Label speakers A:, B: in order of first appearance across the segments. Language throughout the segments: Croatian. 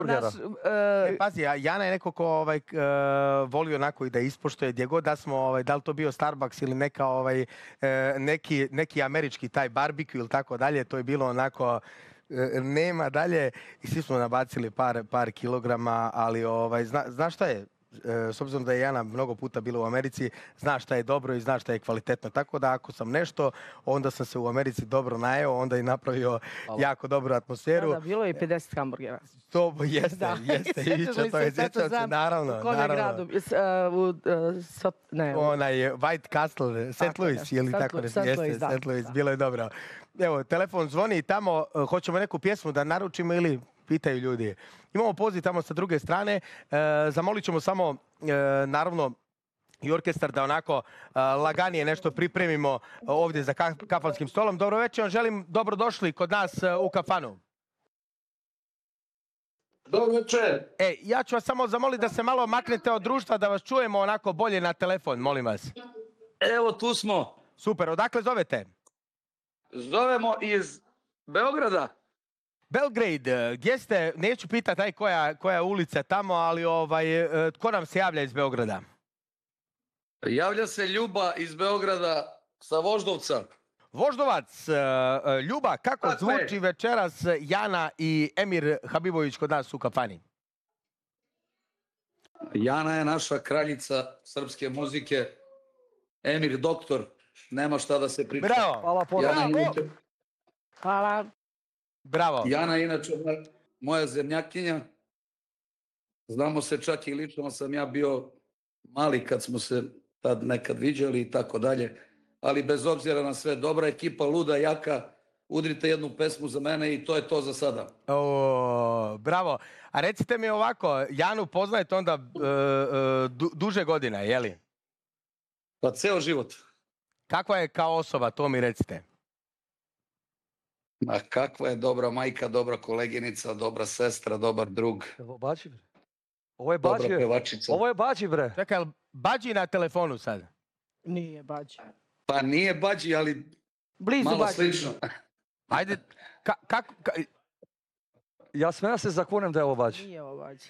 A: Pazi, Jana je neko ko voli onako i da ispoštuje gdje god da smo, da li to bio Starbucks ili neki američki taj barbecue ili tako dalje, to je bilo onako nema dalje i svi smo nabacili par kilograma, ali znaš šta je? S obzirom da je Jana mnogo puta bila u Americi, zna šta je dobro i zna šta je kvalitetno. Tako da ako sam nešto, onda sam se u Americi dobro najeo, onda i napravio jako dobru atmosferu.
B: Da, bilo je i 50 hamburgera.
A: To jeste. Sjećam se, naravno.
B: U kojem gradu?
A: Onaj White Castle, St. Louis, ili tako nešto. Jeste, St. Louis, bilo je dobro. Evo, telefon zvoni i tamo, hoćemo neku pjesmu da naručimo ili... Pitaju ljudi. Imamo poziv tamo sa druge strane. Zamolit ćemo samo, naravno, i orkestar da onako laganije nešto pripremimo ovdje za kafanskim stolom. Dobro večer, želim dobrodošli kod nas u kafanu.
C: Dobro večer.
A: Ja ću vas samo zamoliti da se malo maknete od društva, da vas čujemo onako bolje na telefon, molim vas.
C: Evo, tu smo.
A: Super, odakle zovete?
C: Zovemo iz Beograda.
A: Belgrade, gdje ste, neću pitati koja ulica tamo, ali tko nam se javlja iz Beograda?
C: Javlja se Ljuba iz Beograda sa Voždovca.
A: Voždovac, Ljuba, kako zvuči večeras Jana i Emir Habibović kod nas u kafani?
C: Jana je naša kraljica srpske muzike, Emir doktor, nema šta da se priča.
A: Bravo!
B: Hvala.
A: Bravo.
C: Jana je inače moja zemljakinja. Znamo se čak i lično, sam ja bio mali kad smo se tad nekad viđali i tako dalje. Ali bez obzira na sve, dobra ekipa, luda, jaka. Udrite jednu pesmu za mene i to je to za sada.
A: Bravo. A recite mi ovako, Janu poznajete onda duže godina, je li?
C: Pa ceo život.
A: Kakva je kao osoba, to mi recite.
C: Ma kakva je dobra majka, dobra koleginica, dobra sestra, dobar drug.
D: Ovo je Bađi,
C: dobra pevačica.
D: Ovo je Bađi, bre.
A: Čekaj, je li Bađi na telefonu sad?
B: Nije Bađi.
C: Pa nije Bađi, ali
B: blizu
C: malo
B: Bađi.
C: Slično.
A: Ajde, kako...
D: Ja smem se zakunem da je ovo Bađi.
B: Nije ovo Bađi.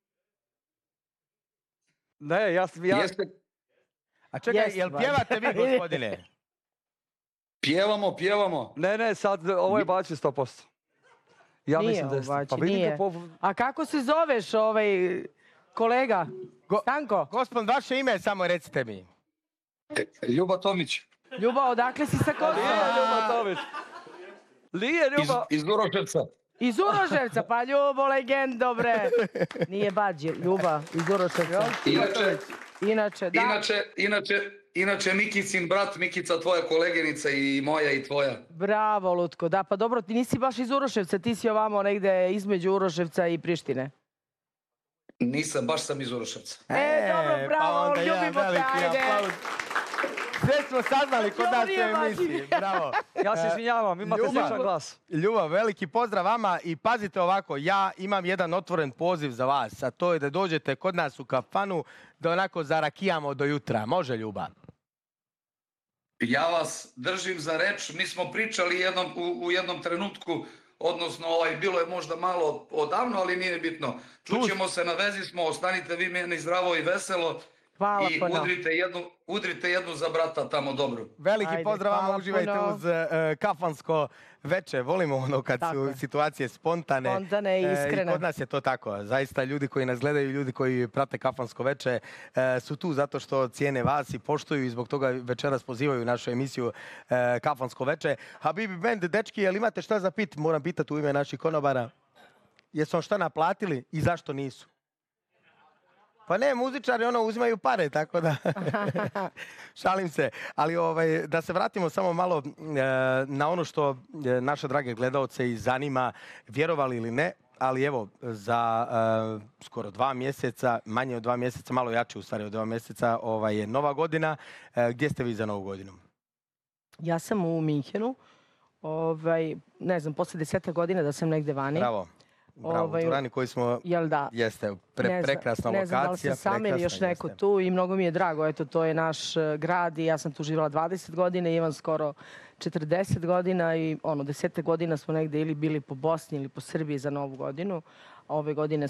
D: Ne, ja...
C: Jeste...
A: A čekaj, jel pjevate vi, gospodine?
C: Pjevamo.
D: Ne, sad ovo je Bađi 100%. Ja
B: nije
D: mislim da je...
B: Bađi, nije. A kako se zoveš, kolega? Stanko?
A: Gospod, vaše ime samo recite mi.
C: Ljuba Tomić.
B: Ljuba, odakle si sa Kosova?
D: Nije Ljuba Tomić. Nije Ljuba...
C: Iz Uroševca.
B: Iz Uroševca, pa Ljubo, legendo, bre. Nije Bađi, Ljuba, iz Uroševca.
C: Inače, Mikicin brat, Mikica tvoja koleginica i moja i tvoja.
B: Bravo, Lutko. Da, pa dobro, ti nisi baš iz Uroševca, ti si ovamo negde između Uroševca i Prištine.
C: Nisam, baš sam iz Uroševca.
B: Dobro, bravo, ljubimo te, ajde.
A: Sve smo saznali kod nas u emisiji. Bravo.
D: Ja se izvinjavam, imate sličan glas.
A: Ljubav, veliki pozdrav vama i pazite ovako, ja imam jedan otvoren poziv za vas, a to je da dođete kod nas u kafanu da onako zarakijamo do jutra. Može, Ljubav?
C: Ja vas držim za reč. Mi smo pričali u jednom trenutku, odnosno bilo je možda malo odavno, ali nije bitno. Čućemo se, na vezi smo, ostanite vi meni zdravo i veselo.
B: Hvala
C: i
B: puno.
C: udrite jednu za brata tamo dobro.
A: Veliki pozdrav vama, uživajte uz kafansko veče. Volimo ono kad su situacije spontane.
B: Spontane i iskrene.
A: I kod nas je to tako. Zaista ljudi koji nas gledaju, ljudi koji prate kafansko veče su tu zato što cijene vas i poštuju i zbog toga večeras pozivaju našu emisiju Kafansko veče. Habibi Band, dečki, jel imate šta za pit? Moram pitati u ime naših konobara. Jesu vam šta naplatili i zašto nisu? Pa ne, muzičari uzimaju pare, tako da šalim se. Ali da se vratimo samo malo na ono što naše drage gledaoce i zanima, vjerovali ili ne, ali evo, za skoro 2 mjeseca, manje od 2 mjeseca, malo jače u stvari od 2 mjeseca, je Nova godina. Gdje ste vi za Novu godinu?
B: Ja sam u Minhenu. Ne znam, posle 10 godina da sam negde vani.
A: Bravo. Bravo, u dvorani koji smo, jeste, prekrasna lokacija.
B: Ne znam da li se sami ili još neko tu i mnogo mi je drago. Eto, to je naš grad i ja sam tu živjela 20 godina i imam skoro 40 godina i 10 godina smo negde ili bili po Bosni ili po Srbiji za Novu godinu. Ove godine